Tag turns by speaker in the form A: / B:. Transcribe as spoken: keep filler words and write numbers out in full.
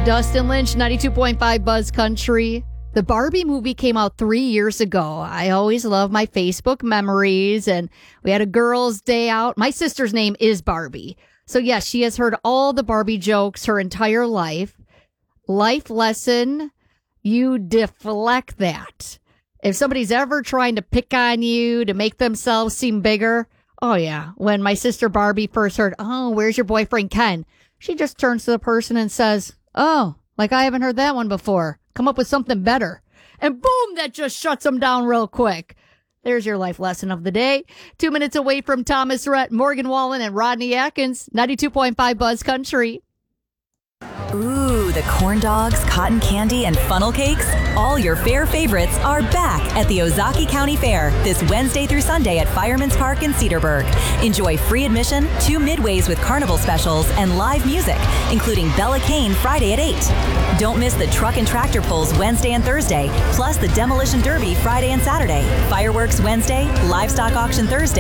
A: Dustin Lynch, ninety-two point five Buzz Country. The Barbie movie came out three years ago. I always love my Facebook memories, and we had a girls' day out. My sister's name is Barbie. So, yes, she has heard all the Barbie jokes her entire life. Life lesson, you deflect that. If somebody's ever trying to pick on you to make themselves seem bigger, oh, yeah. When my sister Barbie first heard, oh, where's your boyfriend Ken? She just turns to the person and says, oh, like I haven't heard that one before. Come up with something better. And boom, that just shuts them down real quick. There's your life lesson of the day. Two minutes away from Thomas Rhett, Morgan Wallen, and Rodney Atkins. ninety-two point five Buzz Country.
B: Ooh, the corn dogs, cotton candy, and funnel cakes. All your fair favorites are back at the Ozaukee County Fair this Wednesday through Sunday at Fireman's Park in Cedarburg. Enjoy free admission, two midways with carnival specials, and live music, including Bella Kane Friday at eight. Don't miss the truck and tractor pulls Wednesday and Thursday, plus the Demolition Derby Friday and Saturday, fireworks Wednesday, livestock auction Thursday,